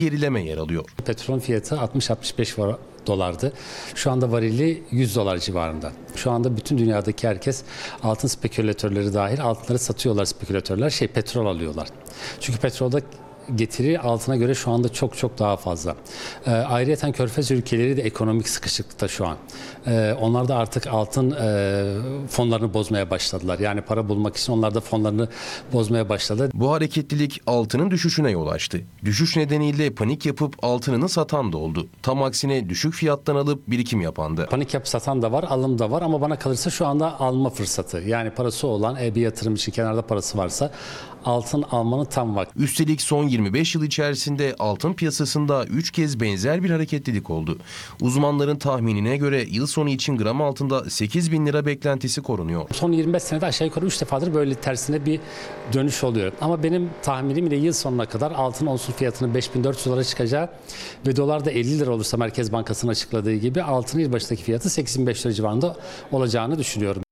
gerileme yer alıyor. Petrol fiyatı 60-65 dolardı. Şu anda varili 100 dolar civarında. Şu anda bütün dünyadaki herkes, altın spekülatörleri dahil, altınları satıyorlar spekülatörler, petrol alıyorlar. Çünkü petrolde getiri altına göre şu anda çok daha fazla. Ayrıyeten Körfez ülkeleri de ekonomik sıkışıklıkta şu an. Onlar da artık altın fonlarını bozmaya başladılar. Yani para bulmak için onlar da fonlarını bozmaya başladı. Bu hareketlilik altının düşüşüne yol açtı. Düşüş nedeniyle panik yapıp altınını satan da oldu. Tam aksine düşük fiyattan alıp birikim yapan da. Panik yapıp satan da var, alım da var ama bana kalırsa şu anda alma fırsatı. Yani parası olan, bir yatırım için kenarda parası varsa altın almanın tam vakti. Üstelik son 25 yıl içerisinde altın piyasasında 3 kez benzer bir hareketlilik oldu. Uzmanların tahminine göre yıl sonu için gram altında 8.000 lira beklentisi korunuyor. Son 25 senede aşağı yukarı 3 defadır böyle tersine bir dönüş oluyor. Ama benim tahminim ile yıl sonuna kadar altın onsun fiyatının 5.400 dolara çıkacağı ve dolar da 50 lira olursa Merkez Bankası'nın açıkladığı gibi altının yılbaşındaki fiyatı 8.500 lira civarında olacağını düşünüyorum.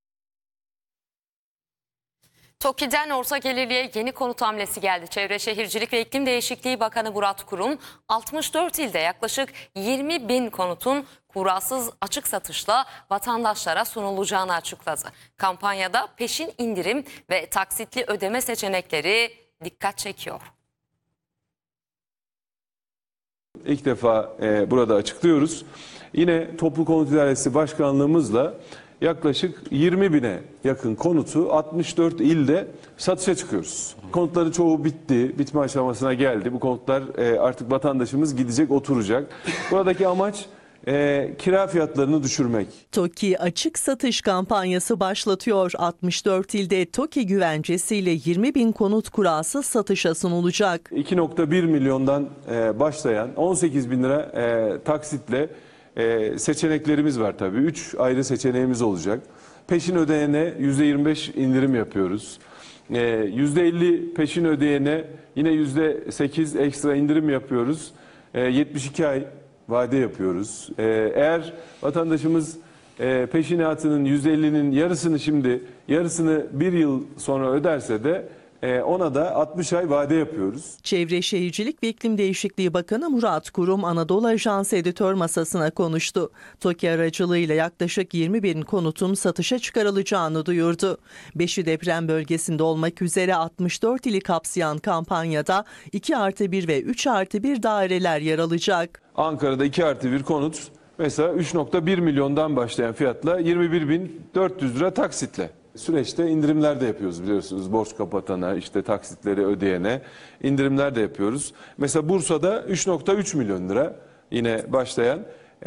TOKİ'den orta gelirliye yeni konut hamlesi geldi. Çevre Şehircilik ve İklim Değişikliği Bakanı Murat Kurum, 64 ilde yaklaşık 20.000 konutun kurasız açık satışla vatandaşlara sunulacağını açıkladı. Kampanyada peşin indirim ve taksitli ödeme seçenekleri dikkat çekiyor. İlk defa burada açıklıyoruz. Yine Toplu Konut İdaresi Başkanlığımızla yaklaşık 20.000'e yakın konutu 64 ilde satışa çıkıyoruz. Konutların çoğu bitti, bitme aşamasına geldi. Bu konutlar artık vatandaşımız gidecek, oturacak. Buradaki amaç kira fiyatlarını düşürmek. TOKİ açık satış kampanyası başlatıyor. 64 ilde TOKİ güvencesiyle 20.000 konut kurasız satışa sunulacak. 2.1 milyondan başlayan 18.000 lira taksitle seçeneklerimiz var tabii. 3 ayrı seçeneğimiz olacak. Peşin ödeyene %25 indirim yapıyoruz. %50 peşin ödeyene yine %8 ekstra indirim yapıyoruz. 72 ay vade yapıyoruz. Eğer vatandaşımız peşinatının %50'nin yarısını şimdi, yarısını bir yıl sonra öderse de ona da 60 ay vade yapıyoruz. Çevre Şehircilik ve İklim Değişikliği Bakanı Murat Kurum Anadolu Ajansı editör masasına konuştu. TOKİ aracılığıyla yaklaşık 20.000 konutun satışa çıkarılacağını duyurdu. 5'i deprem bölgesinde olmak üzere 64 ili kapsayan kampanyada 2+1 ve 3+1 daireler yer alacak. Ankara'da 2+1 konut mesela 3.1 milyondan başlayan fiyatla 21.400 lira taksitle. Süreçte indirimler de yapıyoruz biliyorsunuz. Borç kapatana, işte taksitleri ödeyene indirimler de yapıyoruz. Mesela Bursa'da 3.3 milyon lira yine başlayan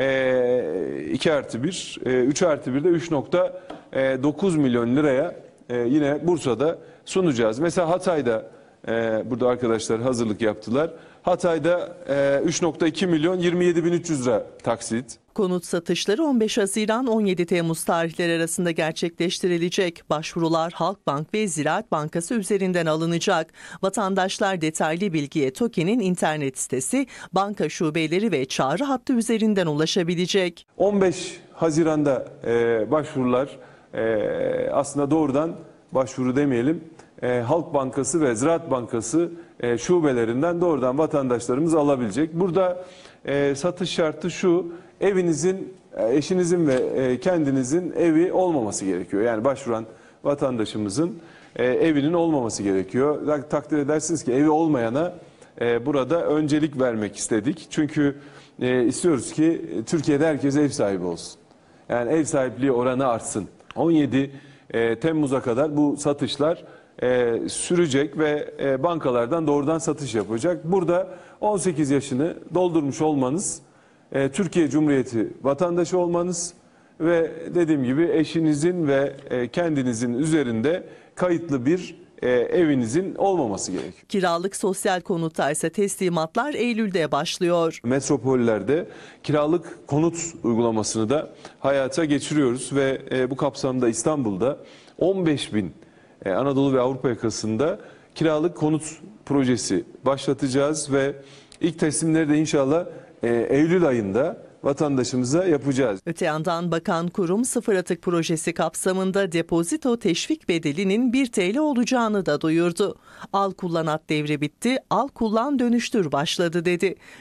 2+1, 3+1'de 3.9 milyon liraya yine Bursa'da sunacağız. Mesela Hatay'da burada arkadaşlar hazırlık yaptılar. Hatay'da 3.2 milyon 27.300 lira taksit. Konut satışları 15 Haziran 17 Temmuz tarihleri arasında gerçekleştirilecek. Başvurular Halkbank ve Ziraat Bankası üzerinden alınacak. Vatandaşlar detaylı bilgiye TOKİ'nin internet sitesi, banka şubeleri ve çağrı hattı üzerinden ulaşabilecek. 15 Haziran'da başvurular aslında doğrudan başvuru demeyelim. Halk Bankası ve Ziraat Bankası şubelerinden doğrudan vatandaşlarımız alabilecek. Burada satış şartı şu: evinizin, eşinizin ve kendinizin evi olmaması gerekiyor. Yani başvuran vatandaşımızın evinin olmaması gerekiyor. Takdir edersiniz ki evi olmayana burada öncelik vermek istedik. Çünkü istiyoruz ki Türkiye'de herkes ev sahibi olsun. Yani ev sahipliği oranı artsın. 17 Temmuz'a kadar bu satışlar sürecek ve bankalardan doğrudan satış yapacak. Burada 18 yaşını doldurmuş olmanız, Türkiye Cumhuriyeti vatandaşı olmanız ve dediğim gibi eşinizin ve kendinizin üzerinde kayıtlı bir evinizin olmaması gerekiyor. Kiralık sosyal konutta ise teslimatlar Eylül'de başlıyor. Metropollerde kiralık konut uygulamasını da hayata geçiriyoruz ve bu kapsamda İstanbul'da 15.000 Anadolu ve Avrupa yakasında kiralık konut projesi başlatacağız ve ilk teslimleri de inşallah Eylül ayında vatandaşımıza yapacağız. Öte yandan bakan kurum sıfır atık projesi kapsamında depozito teşvik bedelinin 1 TL olacağını da duyurdu. Al kullan at devri bitti, al kullan dönüştür başladı dedi.